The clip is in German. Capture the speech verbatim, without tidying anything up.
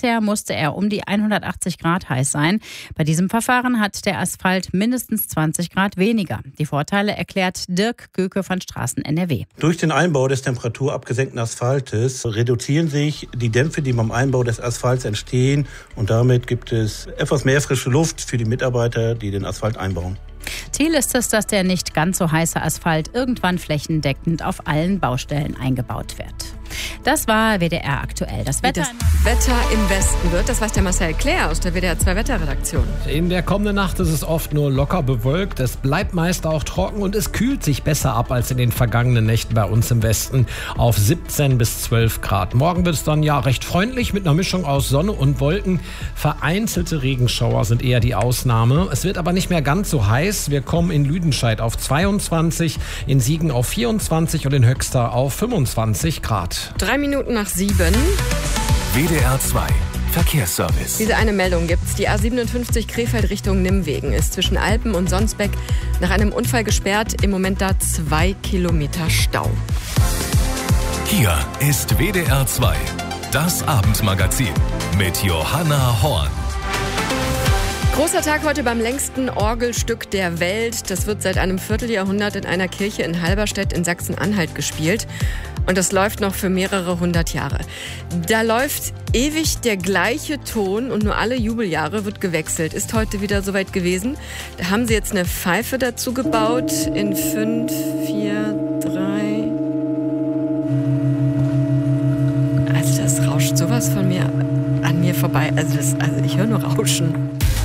Bisher musste er um die hundertachtzig Grad heiß sein. Bei diesem Verfahren hat der Asphalt mindestens zwanzig Grad weniger. Die Vorteile erklärt Dirk Göke von Straßen N R W. Durch den Einbau des temperaturabgesenkten Asphaltes reduzieren sich die Dämpfe, die beim Einbau des Asphalts entstehen. Und damit gibt es etwas mehr frische Luft für die Mitarbeiter, die den Asphalt einbauen. Ziel ist es, dass der nicht ganz so heiße Asphalt irgendwann flächendeckend auf allen Baustellen eingebaut wird. Das war W D R aktuell. Das Wetter, Wie das Wetter im Westen wird, das weiß der Marcel Claire aus der W D R zwei Wetterredaktion. In der kommenden Nacht ist es oft nur locker bewölkt. Es bleibt meist auch trocken und es kühlt sich besser ab als in den vergangenen Nächten bei uns im Westen auf siebzehn bis zwölf Grad. Morgen wird es dann ja recht freundlich mit einer Mischung aus Sonne und Wolken. Vereinzelte Regenschauer sind eher die Ausnahme. Es wird aber nicht mehr ganz so heiß. Wir kommen in Lüdenscheid auf zweiundzwanzig, in Siegen auf vierundzwanzig und in Höxter auf fünfundzwanzig Grad. Drei Minuten nach sieben. W D R zwei Verkehrsservice. Diese eine Meldung gibt's. Die A siebenundfünfzig Krefeld Richtung Nimwegen ist zwischen Alpen und Sonsbeck nach einem Unfall gesperrt. Im Moment da zwei Kilometer Stau. Hier ist W D R zwei, das Abendmagazin mit Johanna Horn. Großer Tag heute beim längsten Orgelstück der Welt. Das wird seit einem Vierteljahrhundert in einer Kirche in Halberstadt in Sachsen-Anhalt gespielt. Und das läuft noch für mehrere hundert Jahre. Da läuft ewig der gleiche Ton und nur alle Jubeljahre wird gewechselt. Ist heute wieder soweit gewesen. Da haben sie jetzt eine Pfeife dazu gebaut in fünf, vier, drei. Also das rauscht sowas von mir an mir vorbei. Also, das, also ich höre nur Rauschen.